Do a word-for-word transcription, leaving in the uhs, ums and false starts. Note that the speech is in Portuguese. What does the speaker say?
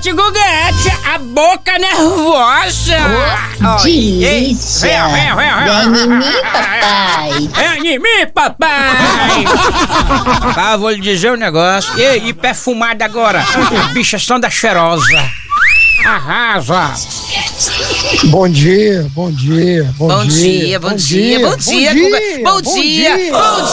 Guguete, Guguete, a boca nervosa. Oh, delícia. Vem, vem, vem, vem. Vem em mim, papai. É em mim, papai. Ah, vou lhe dizer um negócio. E, e perfumada agora. Bicha são da cheirosa. Arrasa. Bom dia, bom dia, bom, Bom dia, dia, bom dia, bom dia, bom dia, bom dia, bom dia.